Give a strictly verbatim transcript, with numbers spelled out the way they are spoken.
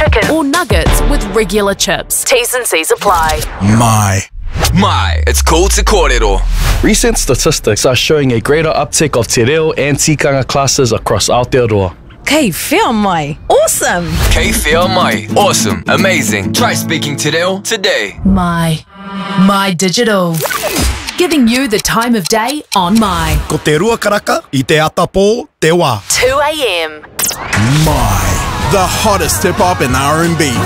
chicken or nuggets with regular chips. T's and C's apply. My. My, it's cool to kōrero. Recent statistics are showing a greater uptake of te reo and tikanga classes across Aotearoa. Kei whea mai. Awesome! Kei whea mai. Awesome. Amazing. Try speaking te reo today. My. My Digital. Giving you the time of day on My. Ko te rua karaka, I te atapō, te wā. two a m My. The hottest hip-hop and R and B.